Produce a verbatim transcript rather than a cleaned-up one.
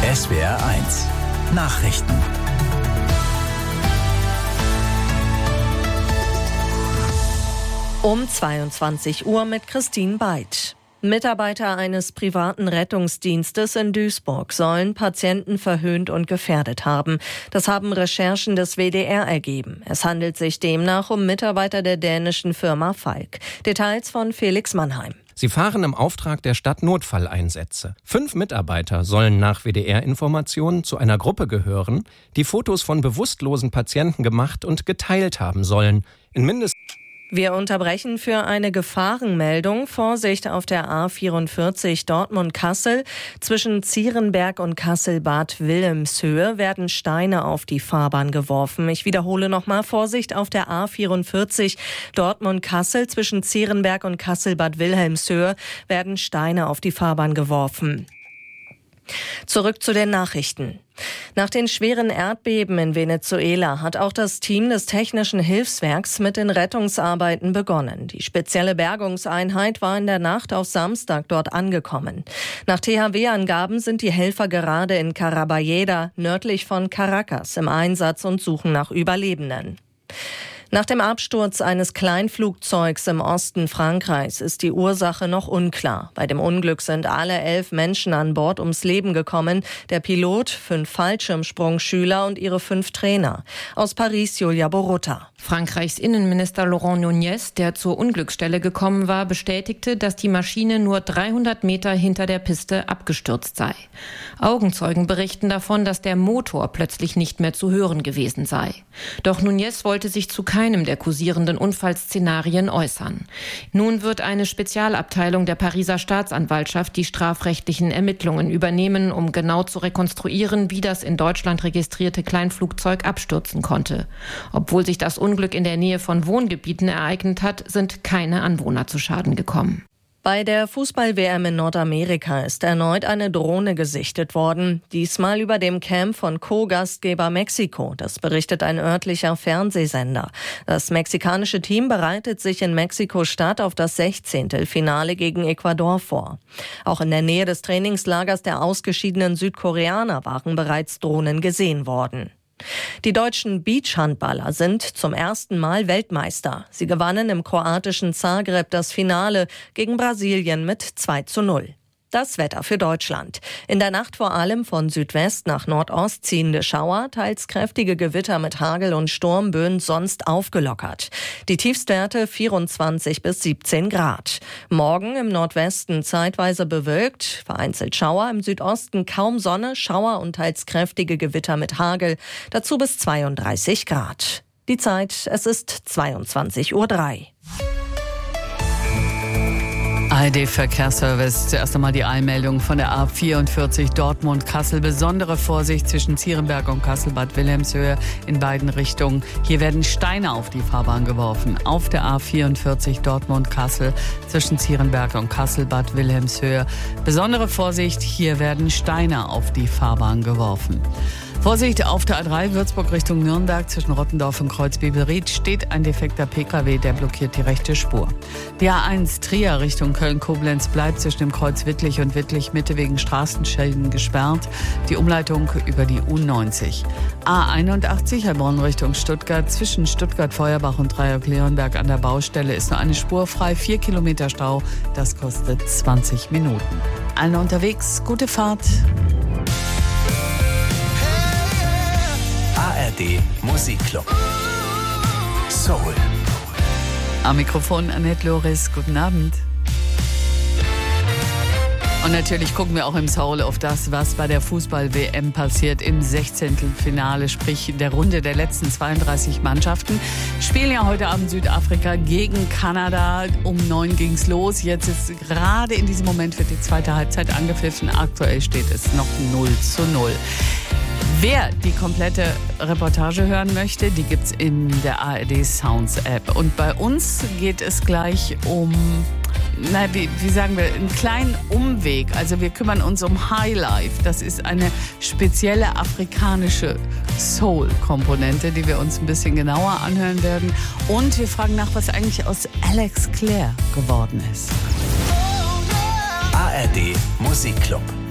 S W R eins Nachrichten. Um zweiundzwanzig Uhr mit Christine Beid. Mitarbeiter eines privaten Rettungsdienstes in Duisburg sollen Patienten verhöhnt und gefährdet haben. Das haben Recherchen des W D R ergeben. Es handelt sich demnach um Mitarbeiter der dänischen Firma Falk. Details von Felix Mannheim. Sie fahren im Auftrag der Stadt Notfalleinsätze. Fünf Mitarbeiter sollen nach W D R-Informationen zu einer Gruppe gehören, die Fotos von bewusstlosen Patienten gemacht und geteilt haben sollen. In mindestens Wir unterbrechen für eine Gefahrenmeldung. Vorsicht auf der A vierundvierzig Dortmund-Kassel. Zwischen Zierenberg und Kassel-Bad Wilhelmshöhe werden Steine auf die Fahrbahn geworfen. Ich wiederhole nochmal. Vorsicht auf der A vierundvierzig Dortmund-Kassel. Zwischen Zierenberg und Kassel-Bad Wilhelmshöhe werden Steine auf die Fahrbahn geworfen. Zurück zu den Nachrichten. Nach den schweren Erdbeben in Venezuela hat auch das Team des Technischen Hilfswerks mit den Rettungsarbeiten begonnen. Die spezielle Bergungseinheit war in der Nacht auf Samstag dort angekommen. Nach T H W-Angaben sind die Helfer gerade in Caraballeda, nördlich von Caracas, im Einsatz und suchen nach Überlebenden. Nach dem Absturz eines Kleinflugzeugs im Osten Frankreichs ist die Ursache noch unklar. Bei dem Unglück sind alle elf Menschen an Bord ums Leben gekommen. Der Pilot, fünf Fallschirmsprungschüler und ihre fünf Trainer. Aus Paris, Julia Borutta. Frankreichs Innenminister Laurent Nunez, der zur Unglücksstelle gekommen war, bestätigte, dass die Maschine nur dreihundert Meter hinter der Piste abgestürzt sei. Augenzeugen berichten davon, dass der Motor plötzlich nicht mehr zu hören gewesen sei. Doch Nunez wollte sich zu keinem der kursierenden Unfallszenarien äußern. Nun wird eine Spezialabteilung der Pariser Staatsanwaltschaft die strafrechtlichen Ermittlungen übernehmen, um genau zu rekonstruieren, wie das in Deutschland registrierte Kleinflugzeug abstürzen konnte. Obwohl sich das Unglück in der Nähe von Wohngebieten ereignet hat, sind keine Anwohner zu Schaden gekommen. Bei der Fußball-W M in Nordamerika ist erneut eine Drohne gesichtet worden. Diesmal über dem Camp von Co-Gastgeber Mexiko. Das berichtet ein örtlicher Fernsehsender. Das mexikanische Team bereitet sich in Mexiko-Stadt auf das Sechzehntelfinale gegen Ecuador vor. Auch in der Nähe des Trainingslagers der ausgeschiedenen Südkoreaner waren bereits Drohnen gesehen worden. Die deutschen Beachhandballer sind zum ersten Mal Weltmeister. Sie gewannen im kroatischen Zagreb das Finale gegen Brasilien mit zwei zu null. Das Wetter für Deutschland. In der Nacht vor allem von Südwest nach Nordost ziehende Schauer, teils kräftige Gewitter mit Hagel und Sturmböen, sonst aufgelockert. Die Tiefstwerte vierundzwanzig bis siebzehn Grad. Morgen im Nordwesten zeitweise bewölkt, vereinzelt Schauer, im Südosten kaum Sonne, Schauer und teils kräftige Gewitter mit Hagel, dazu bis zweiunddreißig Grad. Die Zeit, es ist zweiundzwanzig Uhr drei. A R D-Verkehrsservice. Zuerst einmal die Eilmeldung von der A vierundvierzig Dortmund-Kassel. Besondere Vorsicht zwischen Zierenberg und Kassel-Bad Wilhelmshöhe in beiden Richtungen. Hier werden Steine auf die Fahrbahn geworfen. Auf der A vierundvierzig Dortmund-Kassel zwischen Zierenberg und Kassel-Bad Wilhelmshöhe. Besondere Vorsicht, hier werden Steine auf die Fahrbahn geworfen. Vorsicht, auf der A drei Würzburg Richtung Nürnberg zwischen Rottendorf und Kreuz-Bibelried steht ein defekter P K W, der blockiert die rechte Spur. Die A eins Trier Richtung Köln-Koblenz bleibt zwischen dem Kreuz Wittlich und Wittlich-Mitte wegen Straßenschäden gesperrt. Die Umleitung über die U neunzig. A einundachtzig Heilbronn Richtung Stuttgart zwischen Stuttgart-Feuerbach und Dreieck-Leonberg an der Baustelle ist nur eine Spur frei. Vier Kilometer Stau, das kostet zwanzig Minuten. Allen unterwegs, gute Fahrt. A R D Musikclub. Soul. Am Mikrofon Annette Loris, guten Abend. Und natürlich gucken wir auch im Soul auf das, was bei der Fußball-W M passiert im Sechzehntelfinale, sprich der Runde der letzten zweiunddreißig Mannschaften. Spielen ja heute Abend Südafrika gegen Kanada. Um neun ging's los. Jetzt ist gerade in diesem Moment wird die zweite Halbzeit angepfiffen. Aktuell steht es noch null zu null. Wer die komplette Reportage hören möchte, die gibt's in der A R D Sounds App. Und bei uns geht es gleich um, na, wie, wie sagen wir, einen kleinen Umweg. Also wir kümmern uns um Highlife. Das ist eine spezielle afrikanische Soul-Komponente, die wir uns ein bisschen genauer anhören werden. Und wir fragen nach, was eigentlich aus Alex Clare geworden ist. A R D Musikclub.